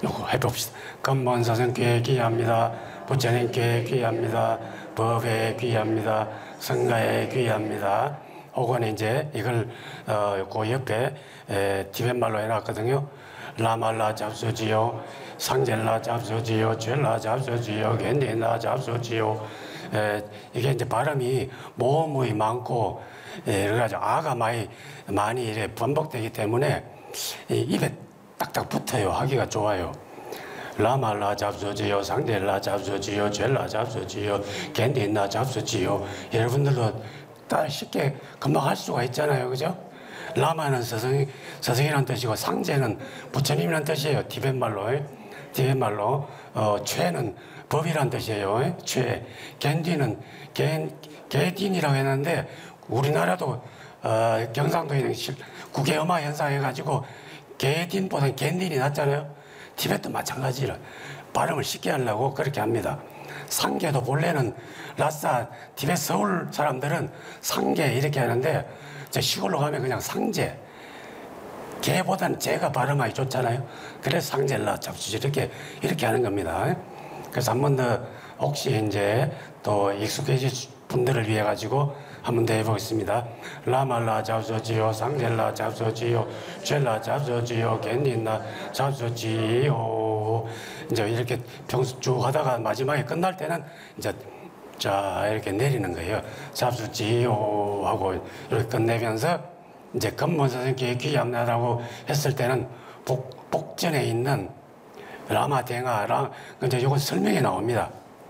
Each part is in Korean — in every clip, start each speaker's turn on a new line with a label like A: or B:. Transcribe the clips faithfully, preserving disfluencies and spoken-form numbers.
A: 요거 해봅시다.根本사생교회 귀합니다. 부처님교회 귀합니다. 법회 귀합니다. 성가에 귀합니다. 혹은 이제 이걸 어, 그 옆에 에, 티벳말로 해놨거든요. 라말라 잡수지요, 상젤라 잡수지요, 젤라 잡수지요, 겐디나 잡수지요. 에, 이게 이제 발음이 모음이 많고, 예, 그래가지고 아가 많이 많이 이래 반복되기 때문에 이 입에 딱딱 붙어요. 하기가 좋아요. 라말라 잡수지요, 상젤라 잡수지요, 젤라 잡수지요, 겐디나 잡수지요. 여러분들도 다 쉽게 금방 할 수가 있잖아요, 그죠? 라마는 스승, 스승이라는 뜻이고 상제는 부처님이라는 뜻이에요. 티벳말로. 티벳말로. 어, 최는 법이라는 뜻이에요. 최. 겐디는 겐, 게딘이라고 했는데 우리나라도 어, 경상도에 있는 국외음화 현상해가지고 게딘보다는 겐딘이 낫잖아요. 티벳도 마찬가지로 발음을 쉽게 하려고 그렇게 합니다. 상계도 본래는 라싸, 티벳 서울 사람들은 상계 이렇게 하는데 저 시골로 가면 그냥 상제, 개보다는 제가 발음하기 좋잖아요. 그래서 상젤라 잡수지 이렇게 이렇게 하는 겁니다. 그래서 한 번 더 혹시 이제 또 익숙해질 분들을 위해 가지고 한 번 더 해보겠습니다. 라말라 잡수지요, 상젤라 잡수지요, 젤라 잡수지요, 겐닌나 잡수지요. 이제 이렇게 평소 쭉 하다가 마지막에 끝날 때는 이제 자 이렇게 내리는 거예요. 잡수지요 하고 이렇게 끝내면서 이제根本사생교회 귀합니다라고 했을 때는 복, 복전에 있는 라마댕아 라 이제 이건 설명이 나옵니다.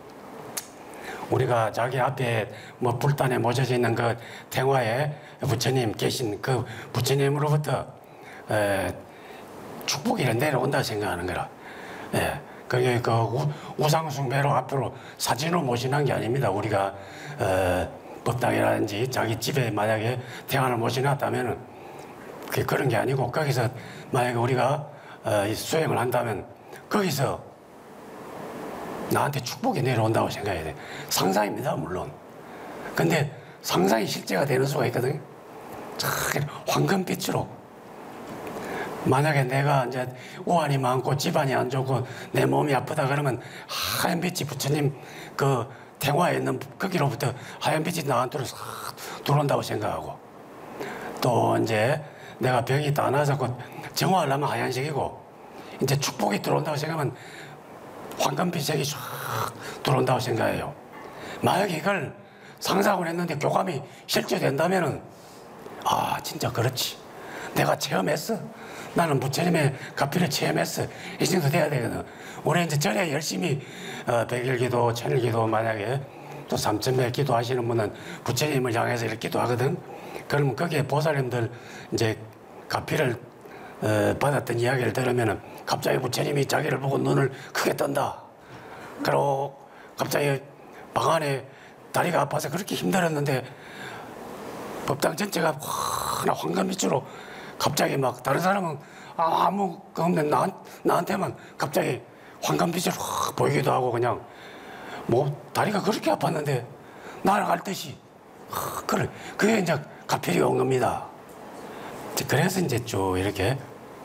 A: 우리가 자기 앞에 뭐 불단에 모셔져 있는 그 댕화에 부처님 계신 그 부처님으로부터 에, 축복이 내려온다 생각하는 거라. 예. 그게 그 우상숭배로 앞으로 사진으로 모시는 게 아닙니다. 우리가 어, 법당이라든지 자기 집에 만약에 대안을 모셔놨다면 그게 그런 게 아니고 거기서 만약에 우리가 어, 수행을 한다면 거기서 나한테 축복이 내려온다고 생각해야 돼. 상상입니다, 물론. 근데 상상이 실제가 되는 수가 있거든요. 참 황금빛으로. 만약에 내가 이제 우환이 많고 집안이 안 좋고 내 몸이 아프다 그러면 하얀 빛이 부처님 그 댕화에 있는 거기로부터 하얀 빛이 나한테로 싹 들어온다고 생각하고, 또 이제 내가 병이 다 나서 곧 정화하려면 하얀색이고 이제 축복이 들어온다고 생각하면 황금빛색이 쫙 들어온다고 생각해요. 만약에 이걸 상상을 했는데 교감이 실제된다면은 아 진짜 그렇지, 내가 체험했어, 나는 부처님의 가피를 체험했어, 이 정도 돼야 되거든. 우리 이제 절에 열심히 어, 백일기도 천일기도 만약에 또 삼천배 기도하시는 분은 부처님을 향해서 이렇게 기도하거든. 그러면 거기에 보살님들 이제 가피를 어, 받았던 이야기를 들으면은 갑자기 부처님이 자기를 보고 눈을 크게 뜬다. 그리고 갑자기 방 안에 다리가 아파서 그렇게 힘들었는데 법당 전체가 환한 황금빛으로 갑자기 막 다른 사람은 아무 거 없는 나, 나한테만 갑자기 황금빛으로 확 보이기도 하고 그냥 뭐 다리가 그렇게 아팠는데 날아갈듯이 그래 그게 이제 가필이 온 겁니다. 그래서 이제 쭉 이렇게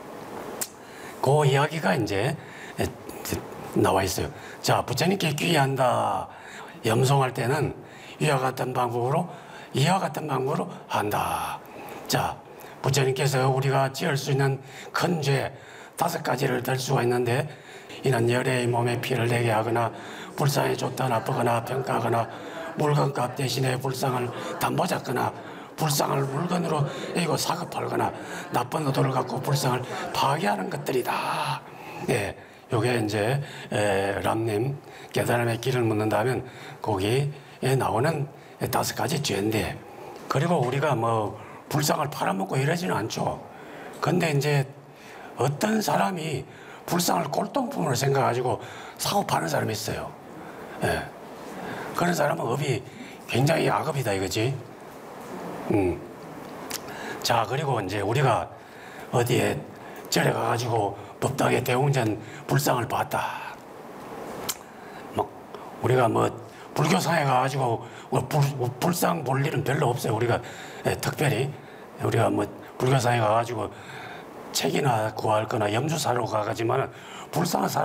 A: 그 이야기가 이제 나와 있어요. 자, 부처님께 귀의한다. 염송할 때는 이와 같은 방법으로 이와 같은 방법으로 한다. 자, 부처님께서 우리가 지을 수 있는 큰 죄 다섯 가지를 들 수가 있는데, 이는 열애의 몸에 피를 내게 하거나 불쌍히 좋다 나쁘거나 평가하거나 물건값 대신에 불쌍을 담보 잡거나 불쌍을 물건으로 이고 사급팔거나 나쁜 의도를 갖고 불쌍을 파괴하는 것들이다. 네, 요게 이제 에, 람님 깨달음의 길을 묻는다면 거기에 나오는 다섯 가지 죄인데, 그리고 우리가 뭐 불쌍을 팔아먹고 이러지는 않죠. 근데 이제 어떤 사람이 불쌍을 꼴통품으로 생각가지고 사고 파는 사람이 있어요. 예. 그런 사람은 업이 굉장히 악업이다 이거지. 음. 자, 그리고 이제 우리가 어디에 절에 가가지고 법당에 대웅전 불상을 봤다. 막 우리가 뭐 불교상에 가가지고 불, 불상 볼 일은 별로 없어요. 우리가 예, 특별히 우리가 뭐 불교상에 가가지고 책이나 구할 거나 염주 사러 가가지만 불쌍한 사람